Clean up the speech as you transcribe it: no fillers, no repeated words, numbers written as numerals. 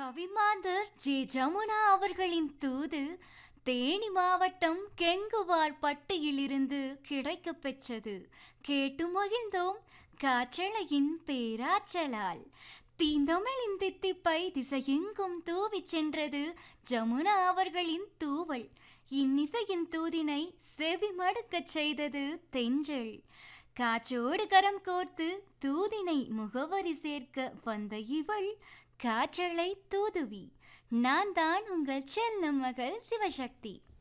கவிமாந்தர் J Jamuna அவர்களின் தூது தேனி மாவட்டம் கெங்குவார்பட்டியிலிருந்து கிடைக்கப் பெற்றது. கேட்டு மகிழ்ந்தோம் காற்றலையின் பேராற்றலால். தீந்தமிழின் தித்திப்பை திசையெங்கும் தூவிச் சென்றது ஜமுனா அவர்களின் தூவல். இன்னிசையின் தூதினை செவி மடுக்கச் செய்தது தென்றல். காற்றோடு கரம் கோர்த்து தூதினை முகவரி சேர்க்க வந்த இவள் காற்றலை தூதுவி. நான் தான் உங்கள் செல்ல மகள் சிவசக்தி.